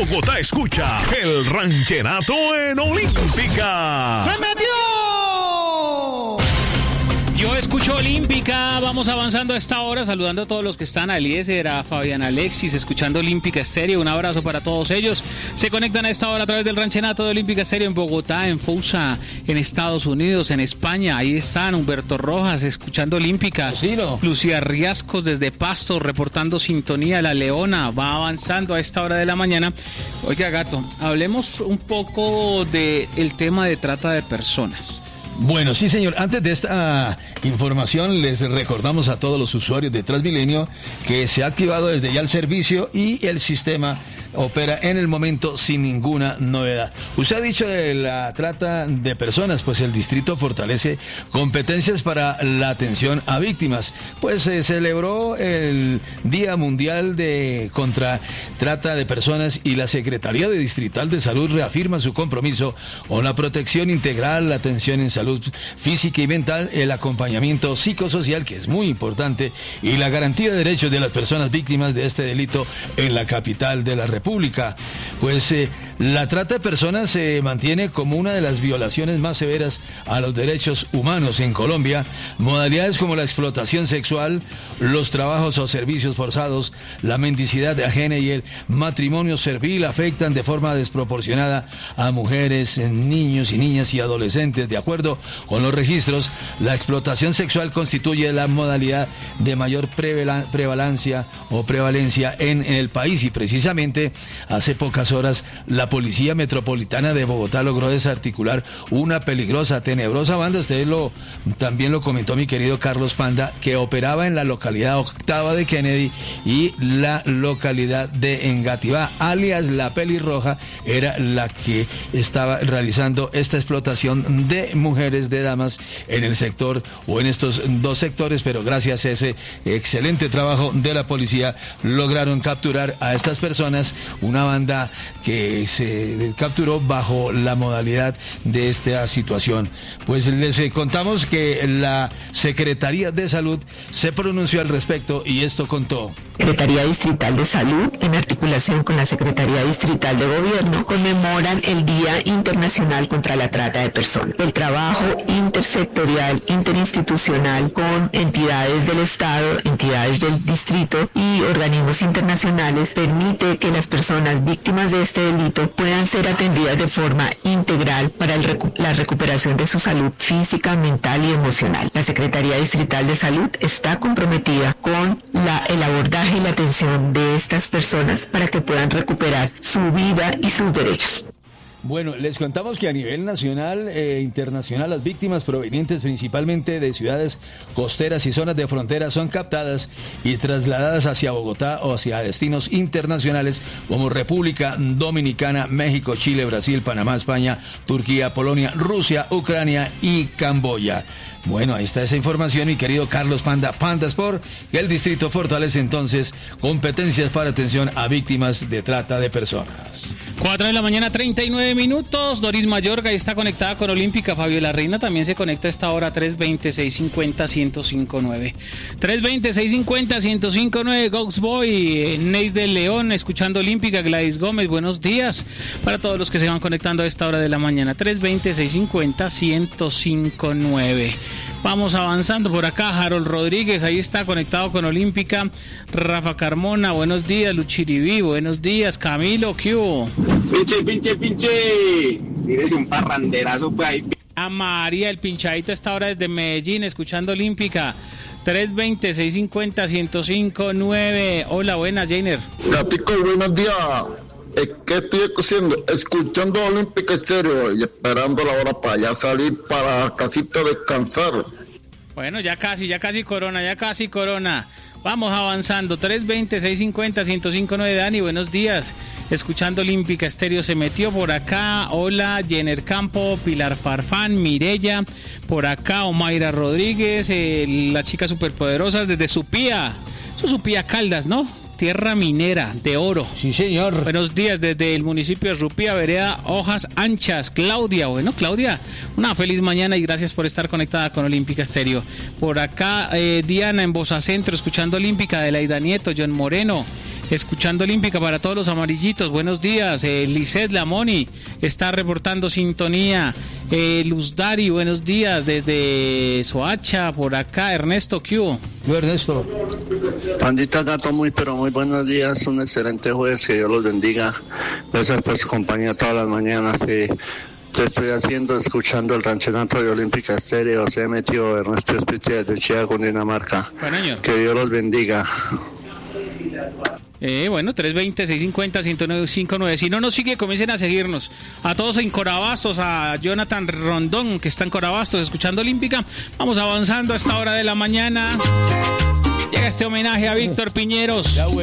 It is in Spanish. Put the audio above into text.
Bogotá escucha el ranchenato en Olímpica. ¡Se metió! Yo escucho Olímpica, vamos avanzando a esta hora, saludando a todos los que están, a Eliezer, a Fabián Alexis, escuchando Olímpica Estéreo, un abrazo para todos ellos. Se conectan a esta hora a través del ranchenato de Olímpica Estéreo en Bogotá, en Fousa, en Estados Unidos, en España, ahí están Humberto Rojas, escuchando Olímpica. Lucino. Lucía Riascos desde Pasto, reportando sintonía, La Leona, va avanzando a esta hora de la mañana. Oiga, Gato, hablemos un poco del tema de trata de personas. Bueno, sí, señor. Antes de esta información, les recordamos a todos los usuarios de Transmilenio que se ha activado desde ya el servicio y el sistema opera en el momento sin ninguna novedad. Usted ha dicho de la trata de personas, pues el distrito fortalece competencias para la atención a víctimas. Pues se celebró el Día Mundial contra Trata de Personas y la Secretaría de Distrital de Salud reafirma su compromiso con la protección integral, la atención en salud física y mental, el acompañamiento psicosocial, que es muy importante, y la garantía de derechos de las personas víctimas de este delito en la capital de la República. Pues la trata de personas se mantiene como una de las violaciones más severas a los derechos humanos en Colombia. Modalidades como la explotación sexual, los trabajos o servicios forzados, la mendicidad ajena y el matrimonio servil afectan de forma desproporcionada a mujeres, niños y niñas y adolescentes. De acuerdo con los registros, la explotación sexual constituye la modalidad de mayor prevalencia en el país, y precisamente hace pocas horas la Policía Metropolitana de Bogotá logró desarticular una peligrosa, tenebrosa banda. También lo comentó mi querido Carlos Panda, que operaba en la localidad Octava de Kennedy y la localidad de Engativá, alias La Pelirroja, era la que estaba realizando esta explotación de mujeres, de damas, en el sector o en estos dos sectores, pero gracias a ese excelente trabajo de la policía lograron capturar a estas personas, una banda que se capturó bajo la modalidad de esta situación. Pues les contamos que la Secretaría de Salud se pronunció al respecto y esto contó. Secretaría Distrital de Salud, en articulación con la Secretaría Distrital de Gobierno, conmemoran el Día Internacional contra la Trata de Personas. El trabajo intersectorial, interinstitucional con entidades del Estado, entidades del distrito y organismos internacionales permite que las personas víctimas de este delito puedan ser atendidas de forma integral para la recuperación de su salud física, mental y emocional. La Secretaría Distrital de Salud está comprometida con el abordaje y la atención de estas personas para que puedan recuperar su vida y sus derechos. Bueno, les contamos que a nivel nacional e internacional las víctimas provenientes principalmente de ciudades costeras y zonas de frontera son captadas y trasladadas hacia Bogotá o hacia destinos internacionales como República Dominicana, México, Chile, Brasil, Panamá, España, Turquía, Polonia, Rusia, Ucrania y Camboya. Bueno, ahí está esa información, mi querido Carlos Panda Sport, que el distrito fortalece entonces competencias para atención a víctimas de trata de personas. 4 de la mañana, 39 minutos. Doris Mayorga está conectada con Olímpica. Fabiola Reina también se conecta a esta hora, 320-650-1059. 320-650-1059. Gox Boy, Neis del León, escuchando Olímpica. Gladys Gómez, buenos días para todos los que se van conectando a esta hora de la mañana. 320-650-1059. Vamos avanzando por acá. Harold Rodríguez, ahí está conectado con Olímpica. Rafa Carmona, buenos días. Luchiribí, buenos días. Camilo, ¿qué hubo? Pinche. Tírese un parranderazo pues ahí. A María, el pinchadito a esta hora desde Medellín, escuchando Olímpica. 320-650-1059. Hola, buenas, Jainer. Gatico, buenos días. ¿Qué estoy haciendo? Escuchando Olímpica Estéreo y esperando la hora para ya salir para la casita a descansar. Bueno, ya casi corona. Vamos avanzando. 320-650-1059. Dani, buenos días. Escuchando Olímpica Estéreo, se metió por acá. Hola, Jenner Campo, Pilar Farfán, Mirella, por acá, Omaira Rodríguez, la chica superpoderosa desde Supía. Eso es Supía Caldas, ¿no? Tierra minera de oro. Sí, señor. Buenos días desde el municipio de Rupía, vereda Hojas Anchas. Claudia, Claudia, una feliz mañana y gracias por estar conectada con Olímpica Estéreo. Por acá, Diana en Bosa Centro, escuchando Olímpica, Adelaida Nieto, John Moreno, escuchando Olímpica para todos los amarillitos. Buenos días. Lisset Lamoni está reportando sintonía. Luz Dari, buenos días desde Soacha, por acá. Ernesto Q. Ernesto. Pandita Gato, muy buenos días. Un excelente jueves, que Dios los bendiga. Gracias por su compañía todas las mañanas. Te estoy escuchando el ranchenato de Olímpica Estéreo. Se ha metido Ernesto Espíritu desde Chiago, Dinamarca. Bueno, que Dios los bendiga. Bueno, 320-650-1059. Si no nos sigue, comiencen a seguirnos. A todos en Corabastos, a Jonathan Rondón, que está en Corabastos, escuchando Olímpica. Vamos avanzando a esta hora de la mañana. Llega este homenaje a Víctor Piñeros.